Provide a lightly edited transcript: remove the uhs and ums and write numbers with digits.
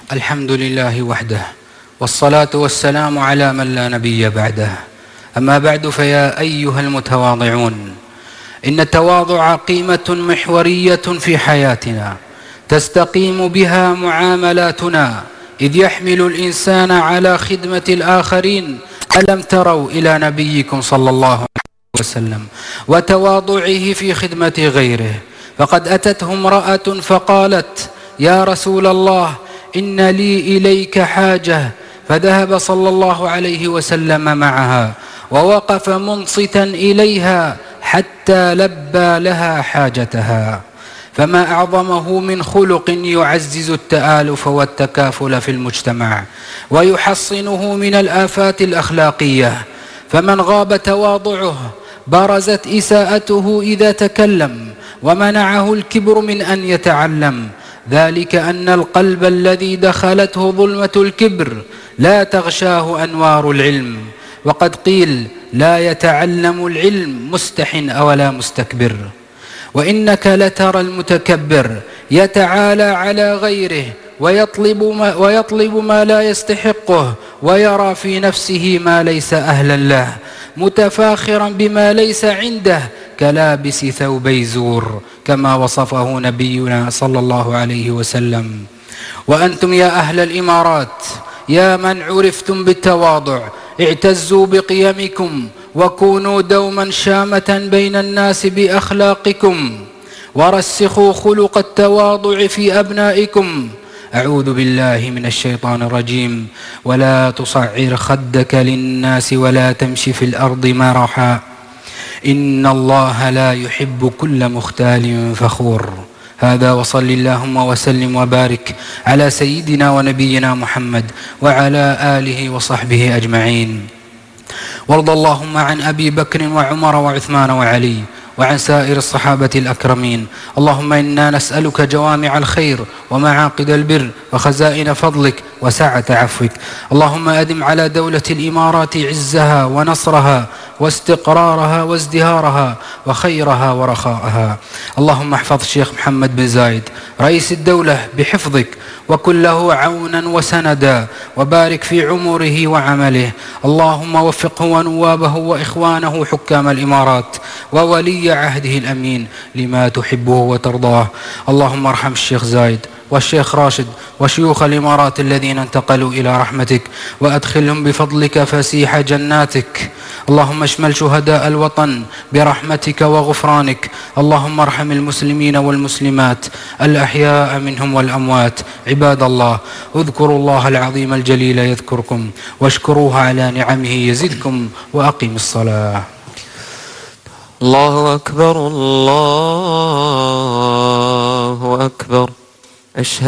الحمد لله وحده، والصلاة والسلام على من لا نبي بعده. أما بعد، فيا أيها المتواضعون، إن التواضع قيمة محورية في حياتنا تستقيم بها معاملاتنا، إذ يحمل الإنسان على خدمة الآخرين. ألم تروا إلى نبيكم صلى الله عليه وسلم وتواضعه في خدمة غيره؟ فقد أتته امرأة فقالت: يا رسول الله، إن لي إليك حاجة. فذهب صلى الله عليه وسلم معها ووقف منصتا إليها حتى لبى لها حاجتها. فما أعظمه من خلق يعزز التآلف والتكافل في المجتمع ويحصنه من الآفات الأخلاقية. فمن غاب تواضعه برزت إساءته إذا تكلم، ومنعه الكبر من أن يتعلم. ذلك أن القلب الذي دخلته ظلمة الكبر لا تغشاه أنوار العلم. وقد قيل: لا يتعلم العلم مستح أولا مستكبر. وإنك لترى المتكبر يتعالى على غيره ويطلب ما لا يستحقه، ويرى في نفسه ما ليس أهلا له، متفاخرا بما ليس عنده كلابس ثوبي زور، كما وصفه نبينا صلى الله عليه وسلم. وأنتم يا أهل الإمارات، يا من عرفتم بالتواضع، اعتزوا بقيمكم وكونوا دوما شامة بين الناس بأخلاقكم، ورسخوا خلق التواضع في أبنائكم. أعوذ بالله من الشيطان الرجيم. ولا تصعر خدك للناس ولا تمشي في الأرض مرحا إن الله لا يحب كل مختال فخور. هذا، وصل اللهم وسلم وبارك على سيدنا ونبينا محمد وعلى آله وصحبه أجمعين. وارض اللهم عن أبي بكر وعمر وعثمان وعلي وعن سائر الصحابة الأكرمين. اللهم إنا نسألك جوامع الخير ومعاقد البر وخزائن فضلك وسعة عفوك. اللهم أدم على دولة الإمارات عزها ونصرها واستقرارها وازدهارها وخيرها ورخاءها. اللهم احفظ الشيخ محمد بن زايد رئيس الدولة بحفظك، وكن له عونا وسندا، وبارك في عمره وعمله. اللهم وفقه ونوابه وإخوانه حكام الإمارات وولي عهده الأمين لما تحبه وترضاه. اللهم ارحم الشيخ زايد والشيخ راشد وشيوخ الإمارات الذين انتقلوا إلى رحمتك، وأدخلهم بفضلك فسيح جناتك. اللهم اشمل شهداء الوطن برحمتك وغفرانك. اللهم ارحم المسلمين والمسلمات الأحياء منهم والأموات. عباد الله، اذكروا الله العظيم الجليل يذكركم، واشكروه على نعمه يزدكم، وأقم الصلاة. الله أكبر، الله أكبر. أشهد